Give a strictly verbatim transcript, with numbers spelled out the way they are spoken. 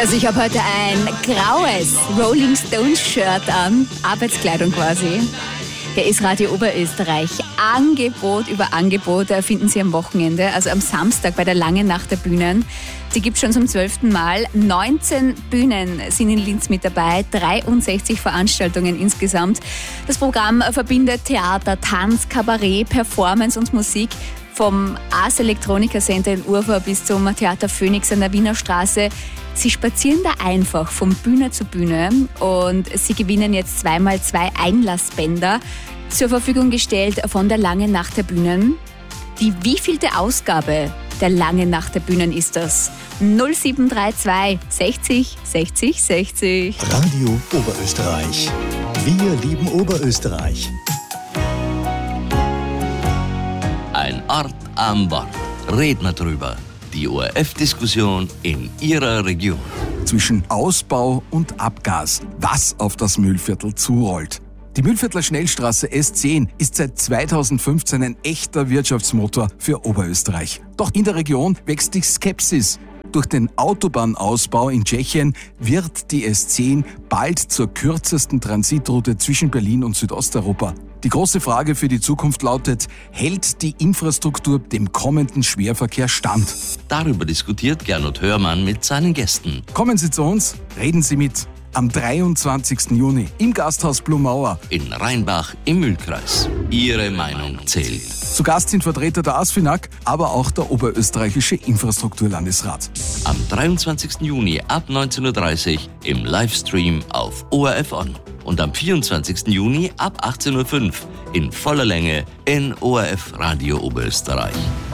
Also ich habe heute ein graues Rolling Stones Shirt an, Arbeitskleidung quasi. Hier ist Radio Oberösterreich. Angebot über Angebot finden Sie am Wochenende, also am Samstag bei der Langen Nacht der Bühnen. Sie gibt es schon zum zwölften Mal. neunzehn Bühnen sind in Linz mit dabei, dreiundsechzig Veranstaltungen insgesamt. Das Programm verbindet Theater, Tanz, Kabarett, Performance und Musik. Vom Ars Electronica Center in Urfa bis zum Theater Phoenix an der Wiener Straße. Sie spazieren da einfach von Bühne zu Bühne und Sie gewinnen jetzt zweimal zwei Einlassbänder zur Verfügung gestellt von der Langen Nacht der Bühnen. Die wievielte Ausgabe der Langen Nacht der Bühnen ist das? null sieben drei zwei sechzig sechzig sechzig. Radio Oberösterreich. Wir lieben Oberösterreich. Ein Ort am Wort. Red mal drüber. Die O R F-Diskussion in Ihrer Region. Zwischen Ausbau und Abgas, was auf das Mühlviertel zurollt. Die Mühlviertler Schnellstraße S zehn ist seit zweitausendfünfzehn ein echter Wirtschaftsmotor für Oberösterreich. Doch in der Region wächst die Skepsis. Durch den Autobahnausbau in Tschechien wird die S zehn bald zur kürzesten Transitroute zwischen Berlin und Südosteuropa. Die große Frage für die Zukunft lautet, hält die Infrastruktur dem kommenden Schwerverkehr stand? Darüber diskutiert Gernot Hörmann mit seinen Gästen. Kommen Sie zu uns, reden Sie mit. Am dreiundzwanzigsten Juni im Gasthaus Blumauer in Rheinbach im Mühlkreis. Ihre Meinung zählt. Zu Gast sind Vertreter der ASFINAG, aber auch der Oberösterreichische Infrastrukturlandesrat. Am dreiundzwanzigsten Juni ab neunzehn Uhr dreißig im Livestream auf O R F On. Und am vierundzwanzigsten Juni ab achtzehn Uhr fünf in voller Länge in O R F Radio Oberösterreich.